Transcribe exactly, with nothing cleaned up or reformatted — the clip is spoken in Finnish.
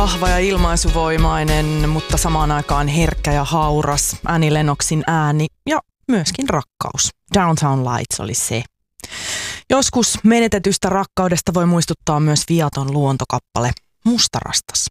Vahva ja ilmaisuvoimainen, mutta samaan aikaan herkkä ja hauras. Annie Lennoxin ääni ja myöskin rakkaus. Downtown Lights oli se. Joskus menetetystä rakkaudesta voi muistuttaa myös viaton luontokappale Mustarastas.